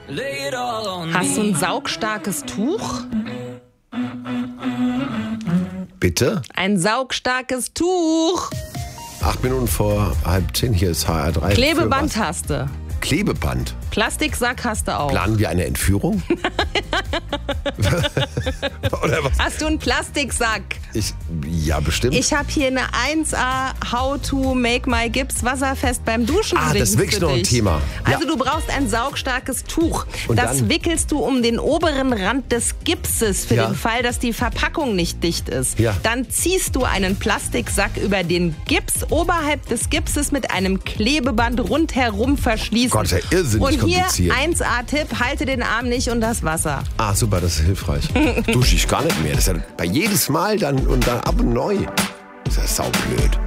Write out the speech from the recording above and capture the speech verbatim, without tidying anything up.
Hast du ein saugstarkes Tuch? Bitte? Ein saugstarkes Tuch. Acht Minuten vor halb zehn, hier ist H R drei. Klebeband hast du. Klebeband? Plastiksack hast du auch. Planen wir eine Entführung? Oder was? Hast du einen Plastiksack? Ich, ja, bestimmt. Ich habe hier eine eins A How to make my Gips wasserfest beim Duschen. Ah, das ist wirklich noch ein Thema. Also Ja. du brauchst ein saugstarkes Tuch. Und das dann? wickelst du um den oberen Rand des Gipses für Ja. den Fall, dass die Verpackung nicht dicht ist. Ja. Dann ziehst du einen Plastiksack über den Gips, oberhalb des Gipses mit einem Klebeband rundherum verschließen. Gott, das ist ja irrsinnig Und hier kompliziert. eins A-Tipp, halte den Arm nicht und das Wasser. Ah, super, das ist hilfreich. Dusche ich gar nicht mehr. Das ist ja bei jedes Mal dann und dann ab und neu. Das ist ja saublöd.